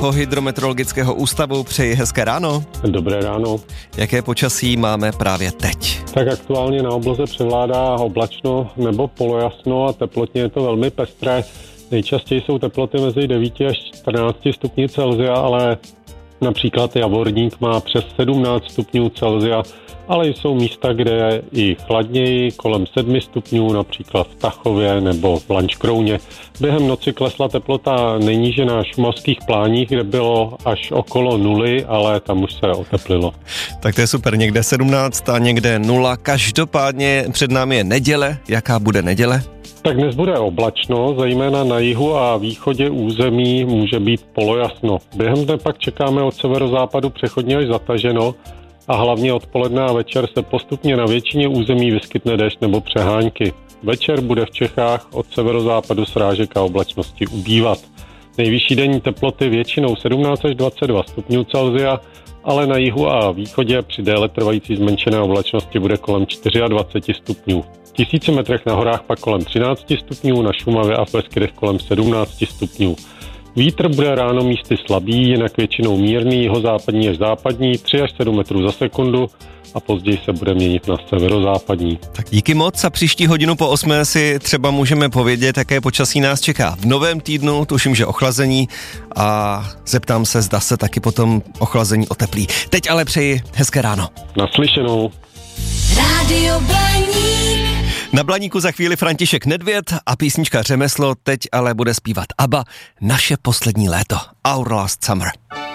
Českého hydrometeorologického ústavu, přeji hezké ráno. Dobré ráno. Jaké počasí máme právě teď? Tak aktuálně na obloze převládá oblačno nebo polojasno a teplotně je to velmi pestré. Nejčastěji jsou teploty mezi 9 až 14 stupni Celsia, ale například Javorník má přes 17 stupňů Celsia, ale jsou místa, kde je i chladněji, kolem 7 stupňů, například v Tachově nebo v Lanškrouně. Během noci klesla teplota nejníže na šumavských pláních, kde bylo až okolo 0, ale tam už se oteplilo. Tak to je super, někde 17 a někde 0. Každopádně před námi je neděle. Jaká bude neděle? Tak dnes bude oblačno, zejména na jihu a východě území může být polojasno. Během dne pak čekáme od severozápadu přechodně až zataženo a hlavně odpoledne a večer se postupně na většině území vyskytne déšť nebo přehánky. Večer bude v Čechách od severozápadu srážek a oblačnosti ubývat. Nejvyšší denní teploty většinou 17 až 22 stupňů Celsia, ale na jihu a východě při déle trvající zmenšené oblačnosti bude kolem 24 stupňů. V 1000 metrech na horách pak kolem 13 stupňů, na Šumavě a v Beskydech kolem 17 stupňů. Vítr bude ráno místy slabý, jinak většinou mírný, jihozápadní až západní, 3 až 7 metrů za sekundu a později se bude měnit na severozápadní. Tak díky moc a příští hodinu po 8 si třeba můžeme povědět, jaké počasí nás čeká v novém týdnu, tuším, že ochlazení a zeptám se, zda se taky potom ochlazení oteplí. Teď ale přeji hezké ráno. Naslyšenou. Rádio Blaník. Na Blaníku za chvíli František Nedvěd a písnička Řemeslo, teď ale bude zpívat ABBA, Naše poslední léto, Our Last Summer.